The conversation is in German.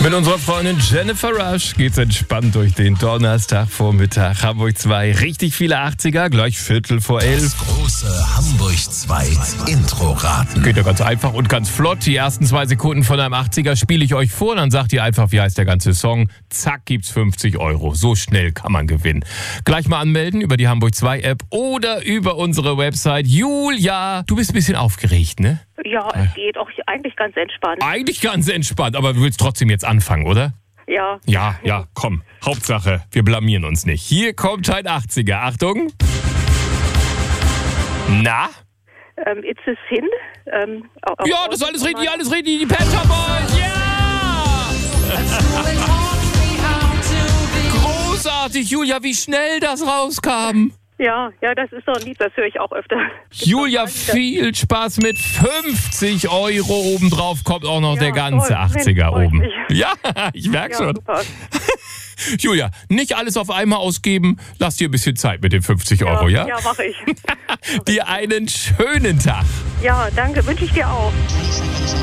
Mit unserer Freundin Jennifer Rush geht's entspannt durch den Donnerstagvormittag. Hamburg 2, richtig viele 80er, gleich 11:15. Das große Hamburg 2 Intro-Raten. Geht ja ganz einfach und ganz flott. Die ersten 2 Sekunden von einem 80er spiele ich euch vor. Dann sagt ihr einfach, wie heißt der ganze Song. Zack, gibt's 50 €. So schnell kann man gewinnen. Gleich mal anmelden über die Hamburg 2 App oder über unsere Website. Julia, du bist ein bisschen aufgeregt, ne? Ja, es geht auch eigentlich ganz entspannt. Eigentlich ganz entspannt, aber du willst trotzdem jetzt anfangen, oder? Ja. Ja, komm. Hauptsache, wir blamieren uns nicht. Hier kommt ein 80er. Achtung. Na? It's a Sin. Ja, das ist alles richtig. Die Pet Shop Boys. Ja! Großartig, Julia, wie schnell das rauskam. Ja, das ist doch ein Lied, das höre ich auch öfter. Julia, viel Spaß mit 50 € obendrauf. Kommt auch noch der ganze 80er oben. Ja, ich merke schon. Super. Julia, nicht alles auf einmal ausgeben. Lass dir ein bisschen Zeit mit den 50 €, ja? Ja, mache ich. Dir einen schönen Tag. Ja, danke. Wünsche ich dir auch.